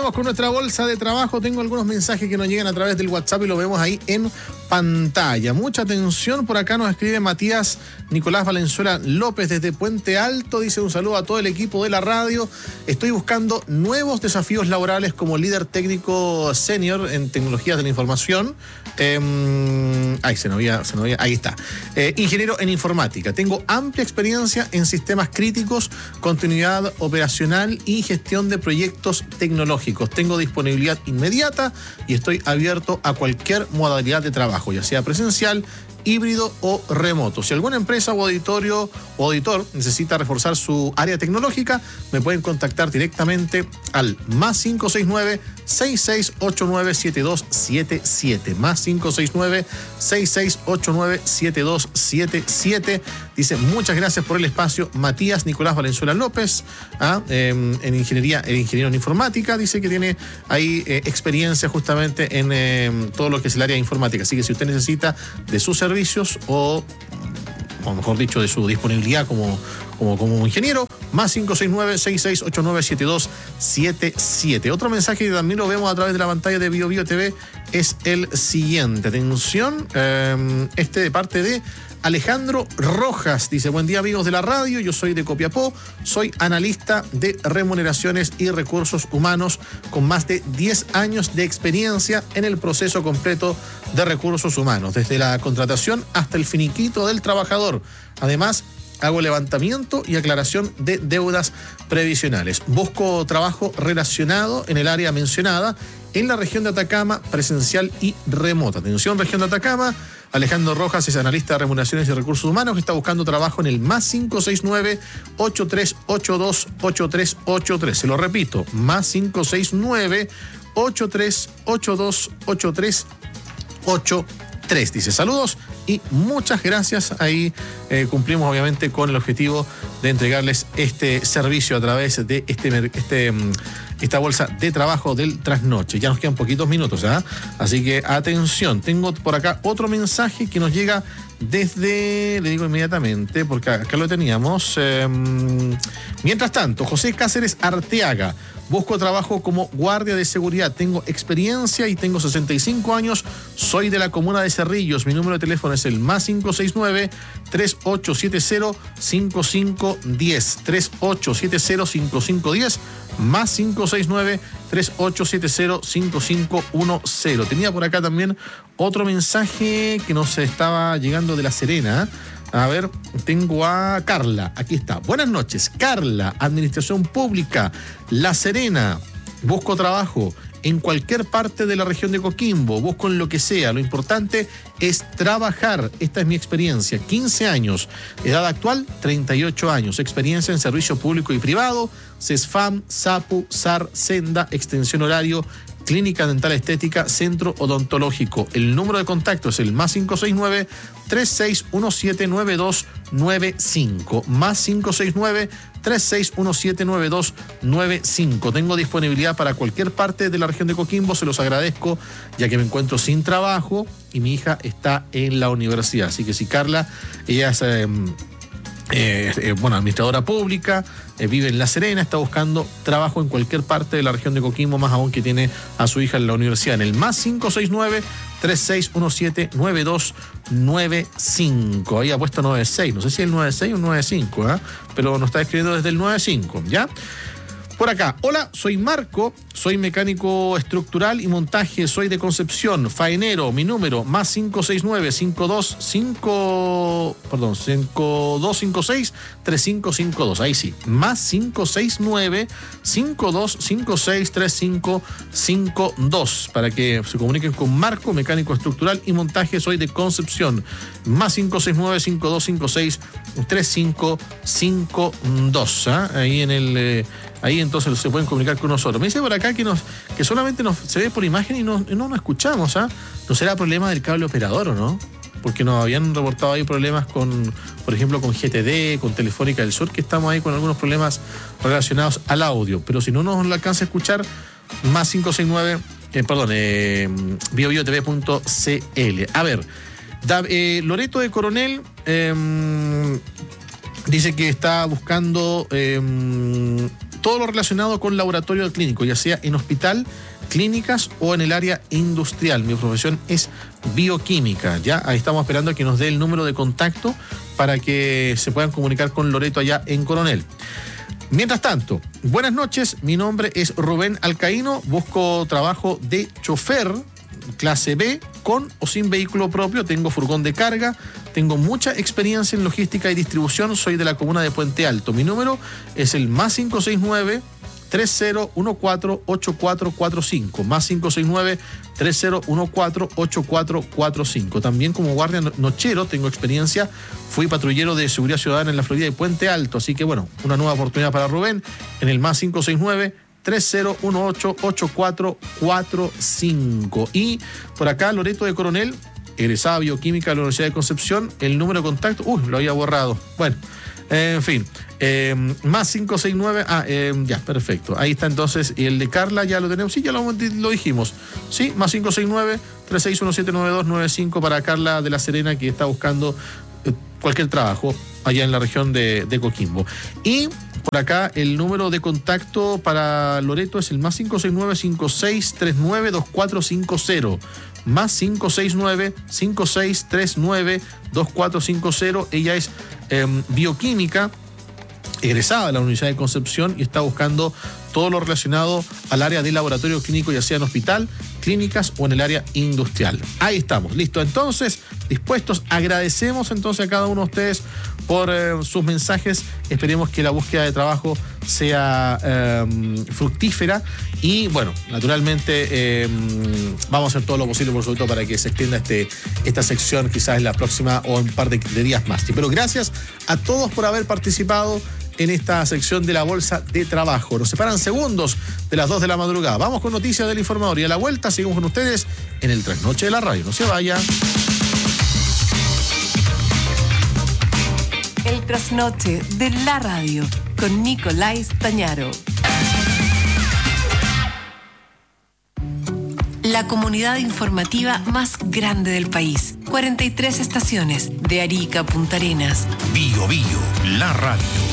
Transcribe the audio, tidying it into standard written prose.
Volvemos con nuestra bolsa de trabajo. Tengo algunos mensajes que nos llegan a través del WhatsApp y lo vemos ahí en pantalla. Mucha atención, por acá nos escribe Matías Nicolás Valenzuela López desde Puente Alto. Dice: un saludo a todo el equipo de la radio. Estoy buscando nuevos desafíos laborales como líder técnico senior en tecnologías de la información. Ahí está. Ingeniero en informática. Tengo amplia experiencia en sistemas críticos, continuidad operacional y gestión de proyectos tecnológicos. Tengo disponibilidad inmediata y estoy abierto a cualquier modalidad de trabajo, ya sea presencial, híbrido o remoto. Si alguna empresa o auditor necesita reforzar su área tecnológica, me pueden contactar directamente al +569 6689 7277. +569 6689 7277. Dice: muchas gracias por el espacio, Matías Nicolás Valenzuela López, en ingeniería, el ingeniero en informática. Dice que tiene ahí experiencia justamente en todo lo que es el área de informática. Así que si usted necesita de sus servicios o mejor dicho, de su disponibilidad como ingeniero, +569 6689 7277. Otro mensaje que también lo vemos a través de la pantalla de BioBio TV es el siguiente. Atención, de parte de Alejandro Rojas. Dice: buen día, amigos de la radio, yo soy de Copiapó, soy analista de remuneraciones y recursos humanos con más de 10 años de experiencia en el proceso completo de recursos humanos, desde la contratación hasta el finiquito del trabajador. Además, hago levantamiento y aclaración de deudas previsionales. Busco trabajo relacionado en el área mencionada en la región de Atacama, presencial y remota. Atención, región de Atacama. Alejandro Rojas es analista de remuneraciones y recursos humanos que está buscando trabajo en el +569 8382 8383. Se lo repito, +569 8382 8383. Dice: saludos y muchas gracias. Ahí cumplimos obviamente con el objetivo de entregarles este servicio a través de esta bolsa de trabajo del trasnoche. Ya nos quedan poquitos minutos, así que atención. Tengo por acá otro mensaje que nos llega desde, le digo inmediatamente porque acá lo teníamos. Mientras tanto, José Cáceres Arteaga: busco trabajo como guardia de seguridad. Tengo experiencia y tengo 65 años. Soy de la comuna de Cerrillos. Mi número de teléfono es el +569 3870 5510. 3870 5510. +569 3870 5510. Tenía por acá también otro mensaje que nos estaba llegando de La Serena. A ver, tengo a Carla. Aquí está. Buenas noches, Carla, Administración Pública, La Serena. Busco trabajo en cualquier parte de la región de Coquimbo. Busco en lo que sea. Lo importante es trabajar. Esta es mi experiencia. 15 años. Edad actual, 38 años. Experiencia en servicio público y privado. CESFAM, SAPU, SAR, Senda, extensión horario, Clínica Dental Estética, Centro Odontológico. El número de contacto es el +569 3617 9295. +569 3617 9295. Tengo disponibilidad para cualquier parte de la región de Coquimbo. Se los agradezco, ya que me encuentro sin trabajo y mi hija está en la universidad. Así que si Carla, ella es administradora pública, vive en La Serena, está buscando trabajo en cualquier parte de la región de Coquimbo, más aún que tiene a su hija en la universidad, en el +569 3617 9295. Ahí ha puesto 96, no sé si es el 96 o el 95, pero nos está escribiendo desde el 95, ¿ya? Por acá: hola, soy Marco, soy mecánico estructural y montaje, soy de Concepción, faenero. Mi número +569 5256 3552. Ahí sí, +569 5256 3552, para que se comuniquen con Marco, mecánico estructural y montaje, soy de Concepción. +569 5256 3552. Ahí entonces se pueden comunicar con nosotros. Me dice por acá que solamente se ve por imagen y no nos escuchamos. ¿No será problema del cable operador o no? Porque nos habían reportado ahí problemas por ejemplo, con GTD, con Telefónica del Sur, que estamos ahí con algunos problemas relacionados al audio. Pero si no nos alcanza a escuchar, +569, biobiotv.cl. A ver, Loreto de Coronel dice que está buscando todo lo relacionado con laboratorio clínico, ya sea en hospital, clínicas o en el área industrial. Mi profesión es bioquímica. Ya ahí estamos esperando a que nos dé el número de contacto para que se puedan comunicar con Loreto allá en Coronel. Mientras tanto, buenas noches, mi nombre es Rubén Alcaíno, busco trabajo de chofer clase B, con o sin vehículo propio, tengo furgón de carga, tengo mucha experiencia en logística y distribución, soy de la comuna de Puente Alto. Mi número es el +569 3014-8445, +569 3014-8445. También como guardia nochero tengo experiencia, fui patrullero de seguridad ciudadana en la Florida de Puente Alto, así que bueno, una nueva oportunidad para Rubén en el +569 3018-8445. Y por acá Loreto de Coronel, egresada bioquímica de la Universidad de Concepción, el número de contacto, lo había borrado. Bueno, en fin, +569, ya, perfecto. Ahí está entonces, y el de Carla ya lo tenemos, sí, ya lo dijimos. Sí, +569 36179295 para Carla de La Serena, que está buscando cualquier trabajo allá en la región de Coquimbo. Y por acá el número de contacto para Loreto es el +569-5639-2450. +569-5639-2450. Ella es bioquímica, egresada de la Universidad de Concepción, y está buscando todo lo relacionado al área de laboratorio clínico, ya sea en hospital, clínicas o en el área industrial. Ahí estamos, listo. Entonces, dispuestos, agradecemos entonces a cada uno de ustedes por sus mensajes. Esperemos que la búsqueda de trabajo sea fructífera y, bueno, naturalmente vamos a hacer todo lo posible, por supuesto, para que se extienda esta sección quizás en la próxima o en un par de días más. Pero gracias a todos por haber participado en esta sección de la Bolsa de Trabajo. Nos separan segundos de las 2 de la madrugada. Vamos con noticias del informador y a la vuelta seguimos con ustedes en el Trasnoche de la Radio. No se vaya. El Trasnoche de la Radio con Nicolás Tañaro. La comunidad informativa más grande del país. 43 estaciones de Arica a Punta Arenas. Bio, la radio.